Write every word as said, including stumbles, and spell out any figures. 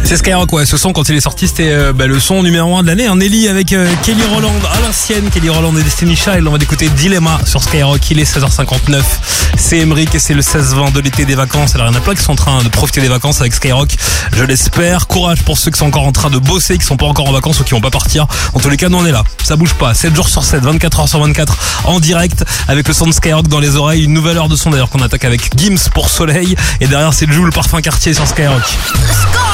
C'est Skyrock, ouais. Ce son, quand il est sorti, c'était euh, bah, le son numéro un de l'année. Un Nelly avec euh, Kelly Rowland à l'ancienne. Kelly Rowland et Destiny Child. On va écouter Dilemma sur Skyrock. Il est seize heures cinquante-neuf. C'est Emeric et c'est le seize vingt de l'été des vacances. Alors, il y en a plein qui sont en train de profiter des vacances avec Skyrock. Je l'espère. Courage pour ceux qui sont encore en train de bosser, qui sont pas encore en vacances ou qui vont pas partir. En tous les cas, nous, on est là. Ça bouge pas. sept jours sur sept, vingt-quatre heures sur vingt-quatre en direct avec le son de Skyrock dans les oreilles. Une nouvelle heure de son d'ailleurs qu'on attaque avec Gims pour Soleil. Et derrière, c'est Jul, le parfum quartier sur Skyrock.